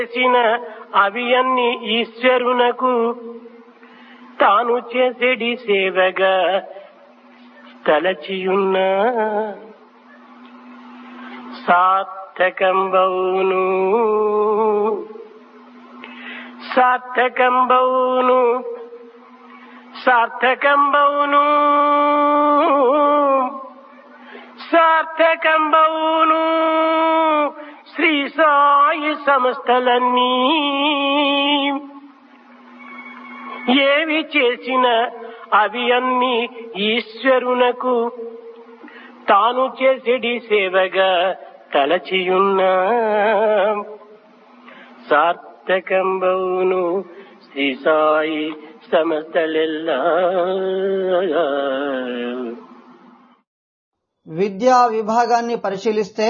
చేసిన అవి అన్ని ఈశ్వరునకు తాను చేసేడి సేవగా తలచియున్న సార్థకంబౌను సార్థకంబౌను సార్థకంబౌను సార్థకంబౌను శ్రీ సాయి సంస్థలన్నీ ఏవి చేసిన అవి అన్ని ఈశ్వరునకు తాను చేసేడి సేవగా తలచియున్న సార్థకంబౌను శ్రీ సాయి సమస్తలెల్లా. విద్యా విభాగాన్ని పరిశీలిస్తే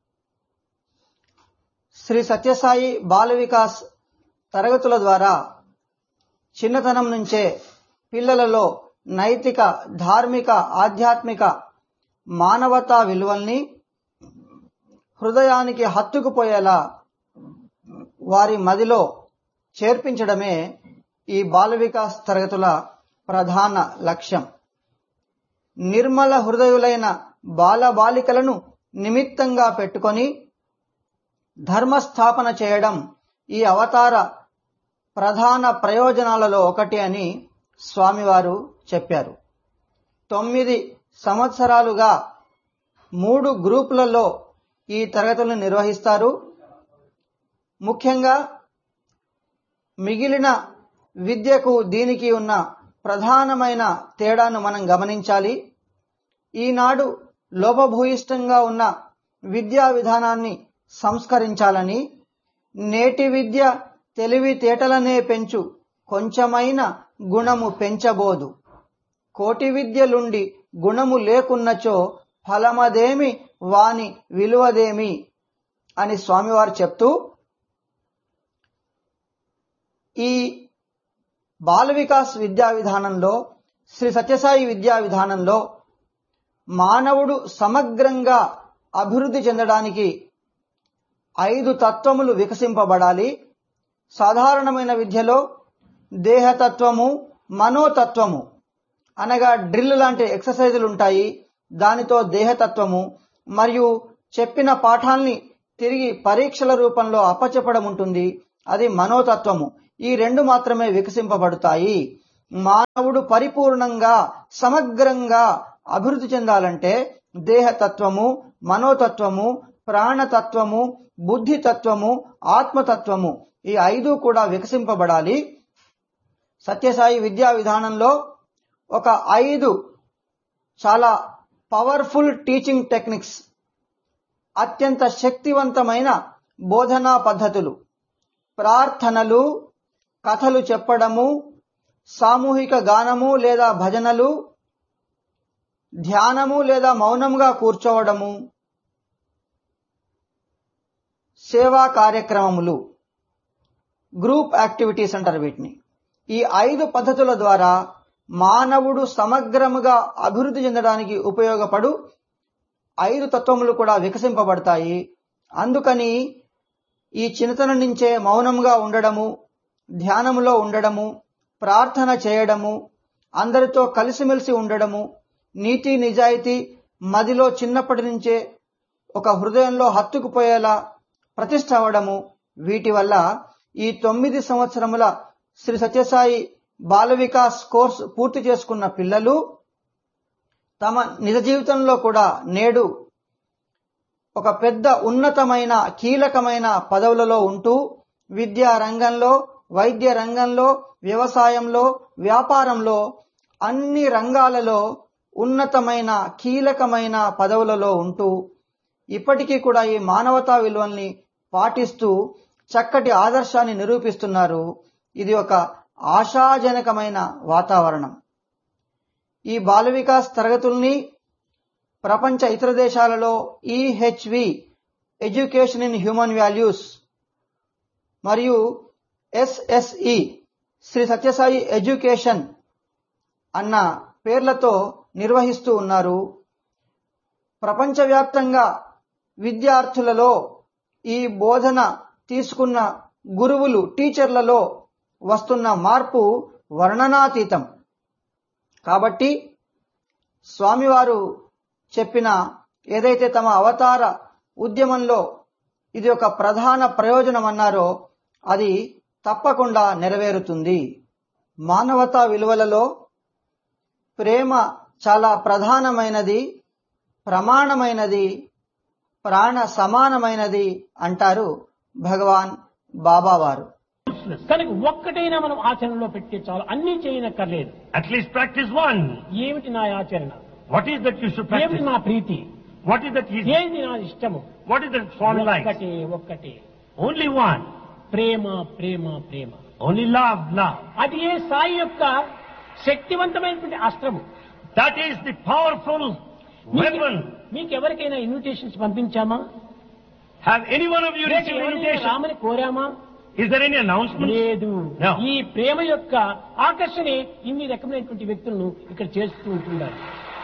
శ్రీ సత్యసాయి బాల వికాస్ తరగతుల ద్వారా చిన్నతనం నుంచే పిల్లలలో నైతిక, ధార్మిక, ఆధ్యాత్మిక, మానవతా విలువల్ని హృదయానికి హత్తుకుపోయేలా వారి మదిలో చేర్పించడమే ఈ బాల వికాస్ తరగతుల ప్రధాన లక్ష్యం. నిర్మల హృదయులైన బాలబాలికలను నిమిత్తంగా పెట్టుకొని ధర్మస్థాపన చేయడం ఈ అవతార ప్రధాన ప్రయోజనాలలో ఒకటి అని స్వామివారు చెప్పారు. 9 సంవత్సరాలుగా 3 గ్రూపులలో ఈ తరగతులను నిర్వహిస్తారు. ముఖ్యంగా మిగిలిన విద్యకు దీనికి ఉన్న ప్రధానమైన తేడాను మనం గమనించాలి. ఈనాడు లోపభూయిష్టంగా ఉన్న విద్యా విధానాన్ని సంస్కరించాలని, నేటి విద్య తెలివితేటలనే పెంచు కొంచెమైన గుణము పెంచబోదు, కోటి విద్యలుండి గుణము లేకున్నచో ఫలమదేమి వాని విలువదేమి అని స్వామివారు చెప్తూ ఈ బాల వికాస్ విద్యా విధానంలో, శ్రీ సత్యసాయి విద్యా విధానంలో మానవుడు సమగ్రంగా అభివృద్ధి చెందడానికి 5 తత్వములు వికసింపబడాలి. సాధారణమైన విద్యలో దేహతత్వము, మనోతత్వము అనగా డ్రిల్ లాంటి ఎక్సర్సైజులు ఉంటాయి. దానితో దేహతత్వము మరియు చెప్పిన పాఠాల్ని తిరిగి పరీక్షల రూపంలో అప్పచెప్పడం ఉంటుంది, అది మనోతత్వము. ఈ 2 మాత్రమే వికసింపబడతాయి. మానవుడు పరిపూర్ణంగా సమగ్రంగా అభివృద్ధి చెందాలంటే దేహతత్వము, మనోతత్వము, ప్రాణతత్వము, బుద్ధితత్వము, ఆత్మతత్వము ఈ 5 కూడా వికసింపబడాలి. సత్యసాయి విద్యా విధానంలో ఒక 5 చాలా పవర్ఫుల్ టీచింగ్ టెక్నిక్స్, అత్యంత శక్తివంతమైన బోధనా పద్ధతులు, ప్రార్థనలు, కథలు చెప్పడము, సామూహిక గానము లేదా భజనలు, ధ్యానము లేదా మౌనంగా కూర్చోవడము, సేవా కార్యక్రమములు, గ్రూప్ యాక్టివిటీస్ అంటారు వీటిని. ఈ 5 పద్ధతుల ద్వారా మానవుడు సమగ్రముగా అభివృద్ధి చెందడానికి ఉపయోగపడు 5 తత్వములు కూడా వికసింపబడతాయి. అందుకని ఈ చిన్నతనం నుంచే మౌనంగా ఉండడము, ధ్యానములో ఉండడము, ప్రార్థన చేయడము, అందరితో కలిసిమెలిసి ఉండడము, నీతి నిజాయితీ మదిలో చిన్నప్పటి నుంచే ఒక హృదయంలో హత్తుకుపోయేలా ప్రతిష్ఠ అవ్వడము, వీటి వల్ల ఈ 9 సంవత్సరముల శ్రీ సత్యసాయి బాల వికాస్ కోర్సు పూర్తి చేసుకున్న పిల్లలు తమ నిజ జీవితంలో కూడా నేడు ఒక పెద్ద ఉన్నతమైన కీలకమైన పదవులలో ఉంటూ విద్యా రంగంలో, వైద్య రంగంలో, వ్యవసాయంలో, వ్యాపారంలో అన్ని రంగాలలో ఉన్నతమైన కీలకమైన పదవులలో ఉంటూ ఇప్పటికీ కూడా ఈ మానవతా విలువల్ని పాటిస్తూ చక్కటి ఆదర్శాన్ని నిరూపిస్తున్నారు. ఇది ఒక ఆశాజనకమైన వాతావరణం. ఈ బాల వికాస్ తరగతుల్ని ప్రపంచ ఇతర దేశాలలో EHV education in human values మరియు SSE శ్రీ సత్యసాయి ఎడ్యుకేషన్ అన్న పేర్లతో నిర్వహిస్తూ ఉన్నారు. ప్రపంచవ్యాప్తంగా విద్యార్థులలో ఈ బోధన తీసుకున్న గురువులు టీచర్లలో వస్తున్న మార్పు వర్ణనాతీతం. కాబట్టి స్వామివారు చెప్పిన ఏదైతే తమ అవతార ఉద్యమంలో ఇది ఒక ప్రధాన ప్రయోజనం అన్నారో అది తప్పకుండా నెరవేరుతుంది. మానవతా విలువలలో ప్రేమ చాలా ప్రధానమైనది, ప్రమాణమైనది, ప్రాణ సమానమైనది అంటారు భగవాన్ బాబావారు. కనుక ఒక్కటైనా మనం ఆచరణలో పెట్టే చాలు, అన్ని చేయనక్కర్లేదు. At least practice one. ఏమిటి నా ఆచరణ, What is that you should practice? ఏమిటి నా ప్రీతి, What is that is? ఏది నా ఇష్టము, What is that Swami likes? ఒక్కటే Only one. ప్రేమ ప్రేమ ప్రేమ. Only love, love. అది ఏ సాయి యొక్క శక్తివంతమైనటువంటి అస్త్రము. That is the powerful weapon. మీకు ఎవరికైనా invitations పంపించామా? Have any one of you received an invitation? రామని కోరామా? Is there any announcement? లేదు. No. ఈ ప్రేమ యొక్క ఆకర్షణే ఇన్ని రకమైనటువంటి వ్యక్తులను ఇక్కడ చేస్తూ ఉంటున్నారు.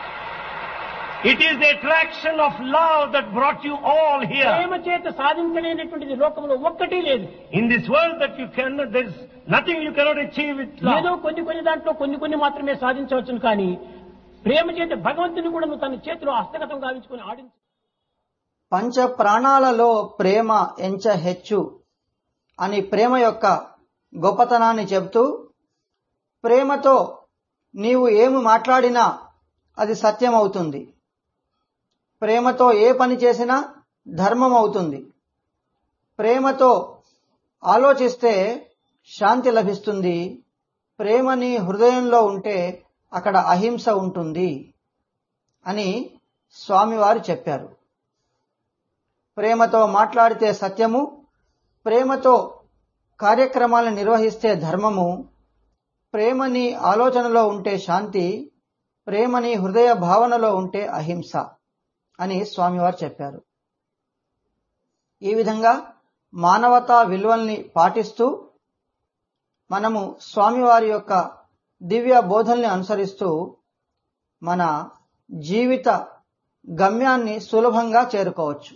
It is the attraction of love that brought you all here. ప్రేమ చేత సాధించలేనటువంటిది లోకంలో ఒక్కటి లేదు. In this world that you cannot, there is nothing you cannot achieve with ఏదో love. కొన్ని దాంట్లో కొన్ని మాత్రమే సాధించవచ్చును. కానీ ప్రేమ చేత భగవంతుని కూడా నువ్వు తన చేతిలో హస్తగతం గావించుకుని ఆడించు. పంచ ప్రాణాలలో ప్రేమ ఎంచ హెచ్చు అని ప్రేమ యొక్క గొప్పతనాన్ని చెబుతూ, ప్రేమతో నీవు ఏమి మాట్లాడినా అది సత్యం అవుతుంది, ప్రేమతో ఏ పని చేసినా ధర్మం అవుతుంది, ప్రేమతో ఆలోచిస్తే శాంతి లభిస్తుంది, ప్రేమ నీ హృదయంలో ఉంటే అక్కడ అహింస ఉంటుంది అని స్వామివారు చెప్పారు. ప్రేమతో మాట్లాడితే సత్యము, ప్రేమతో కార్యక్రమాలను నిర్వహిస్తే ధర్మము, ప్రేమని ఆలోచనలో ఉంటే శాంతి, ప్రేమని హృదయ భావనలో ఉంటే అహింస అని స్వామివారు చెప్పారు. ఈ విధంగా మానవతా విలువల్ని పాటిస్తూ మనము స్వామివారి యొక్క దివ్య బోధల్ని అనుసరిస్తూ మన జీవిత గమ్యాన్ని సులభంగా చేరుకోవచ్చు.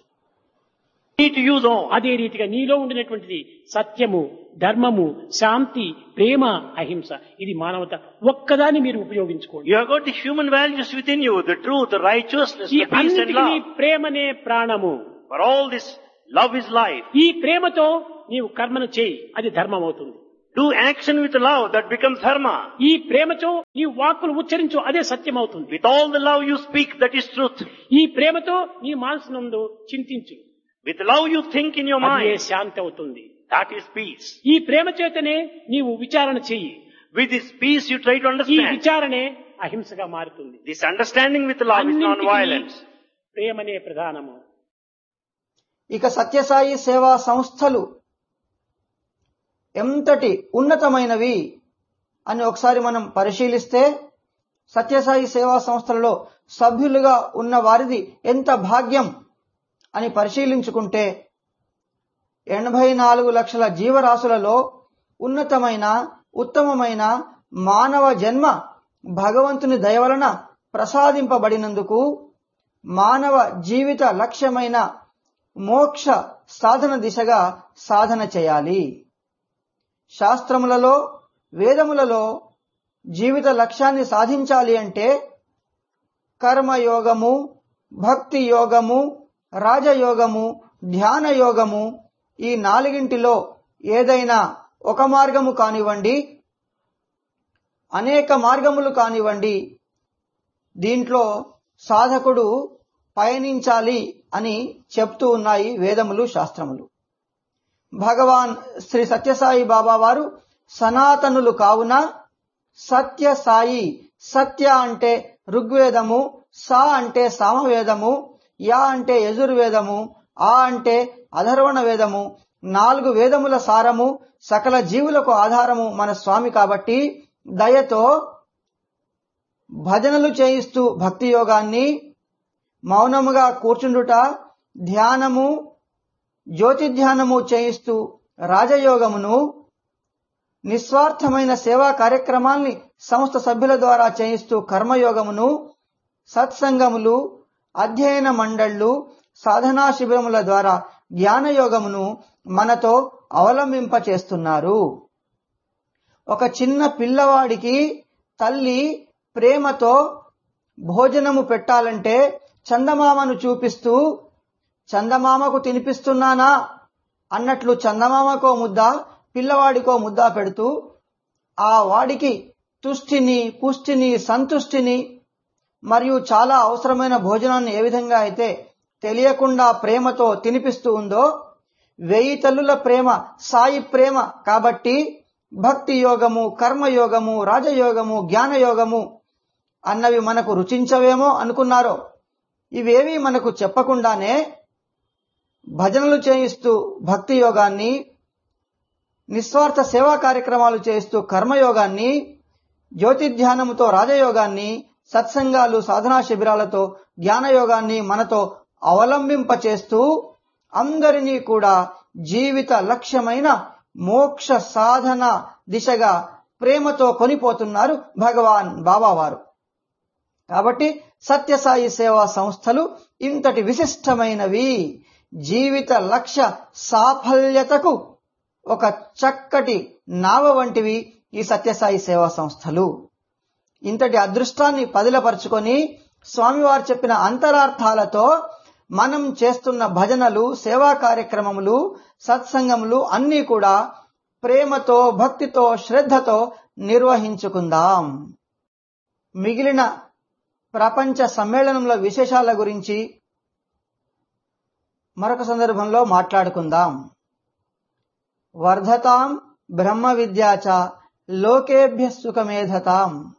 అదే రీతిగా నీలో ఉండినటువంటిది సత్యము, ధర్మము, శాంతి, ప్రేమ, అహింస, ఇది మానవత ఒక్కదాన్ని మీరు ఉపయోగించుకోండి. You have got the human values within you, the truth, the righteousness, ఈ the peace and అన్నిటికీ love. ప్రేమనే ప్రాణము. For all this, love is life. ఈ ప్రేమతో నీవు కర్మను చేయి, అది ధర్మం అవుతుంది. Do action with love, that becomes dharma. ఈ ప్రేమతో నీవు వాక్కులు ఉచ్చరించు, అదే సత్యం అవుతుంది. With all the love you speak, that is truth. ఈ ప్రేమతో నీ మనసునందు చింతించు, With love you think in your అదే mind, శాంతి అవుతుంది. that is peace. ఈ ప్రేమ చేతనే నీవు విచారణ చెయ్యి, With this peace you try to ఈ understand. విచారణే అహింసగా మారుతుంది. This understanding with love is అన్నింటికీ non-violence. ప్రేమనే ప్రధానము. ఇక సత్యసాయి సేవా సంస్థలు ఎంతటి ఉన్నతమైనవి అని ఒకసారి మనం పరిశీలిస్తే, సత్యసాయి సేవా సంస్థలలో సభ్యులుగా ఉన్న వారిది ఎంత భాగ్యం అని పరిశీలించుకుంటే 84 లక్షల జీవరాశులలో ఉన్నతమైన ఉత్తమమైన మానవ జన్మ భగవంతుని దయ వలన ప్రసాదింపబడినందుకు మానవ జీవిత లక్ష్యమైన మోక్ష సాధన దిశగా సాధన చేయాలి. శాస్త్రములలో, వేదములలో జీవిత లక్ష్యాన్ని సాధించాలి అంటే కర్మయోగము, భక్తి యోగము, రాజయోగము, ధ్యాన యోగము, ఈ నాలుగింటిలో ఏదైనా ఒక మార్గము కానివ్వండి, అనేక మార్గములు కానివ్వండి, దీంట్లో సాధకుడు పయనించాలి అని చెప్తూ ఉన్నాయి వేదములు, శాస్త్రములు. భగవాన్ శ్రీ సత్యసాయి బాబా వారు సనాతనులు కావున సత్యసాయి, సత్య అంటే ఋగ్వేదము, సా అంటే సామవేదము, యా అంటే యజుర్వేదము, ఆ అంటే అధర్వణ వేదము, 4 వేదముల సారము, సకల జీవులకు ఆధారము మన స్వామి. కాబట్టి దయతో భజనలు చేయిస్తూ భక్తి యోగాన్ని, మౌనముగా కూర్చుండుట, ధ్యానము, జ్యోతి ధ్యానము చేయిస్తూ రాజయోగమును, నిస్వార్థమైన సేవా కార్యక్రమాల్ని సంస్థ సభ్యుల ద్వారా చేయిస్తూ కర్మయోగమును, సత్సంగములు, అధ్యయన మండళ్లు, సాధనా శిబిరముల ద్వారా జ్ఞానయోగమును మనతో అవలంబింపచేస్తున్నారు. ఒక చిన్న పిల్లవాడికి తల్లి ప్రేమతో భోజనము పెట్టాలంటే చందమామను చూపిస్తూ చందమామకు తినిపిస్తున్నానా అన్నట్లు చందమామకో ముద్ద పిల్లవాడికో ముద్ద పెడుతూ ఆ వాడికి తుష్టిని, పుష్టిని, సంతుష్టిని మరియు చాలా అవసరమైన భోజనాన్ని ఏ విధంగా అయితే తెలియకుండా ప్రేమతో తినిపిస్తూ ఉందో, 1000 తల్లుల ప్రేమ సాయి ప్రేమ కాబట్టి భక్తి యోగము, కర్మయోగము, రాజయోగము, జ్ఞానయోగము అన్నవి మనకు రుచించవేమో అనుకున్నారో, ఇవేవి మనకు చెప్పకుండానే భజనలు చేయిస్తూ భక్తి యోగాన్ని, నిస్వార్థ సేవా కార్యక్రమాలు చేయిస్తూ కర్మయోగాన్ని, జ్యోతిధ్యానముతో రాజయోగాన్ని, సత్సంగాలు సాధనా శిబిరాలతో జ్ఞానయోగాన్ని మనతో అవలంబింపచేస్తూ అందరినీ కూడా జీవిత లక్ష్యమైన మోక్ష సాధన దిశగా ప్రేమతో కొనిపోతున్నారు భగవాన్ బాబావారు. కాబట్టి సత్యసాయి సేవా సంస్థలు ఇంతటి విశిష్టమైనవి. జీవిత లక్ష్య సాఫల్యతకు ఒక చక్కటి నావ వంటివి ఈ సత్యసాయి సేవా సంస్థలు. ఇంతటి అదృష్టాన్ని పదిలపరుచుకొని స్వామివారు చెప్పిన అంతరార్థాలతో మనం చేస్తున్న భజనలు, సేవా కార్యక్రమములు, సత్సంగములు అన్నీ కూడా ప్రేమతో, భక్తితో, శ్రద్ధతో నిర్వహించుకుందాం. మిగిలిన ప్రపంచ సమ్మేళనంల విశేషాల గురించి మరొక సందర్భంలో మాట్లాడుకుందాం. వర్ధతాం బ్రహ్మ విద్యాచ లోకేభ్య సుఖమేధతాం.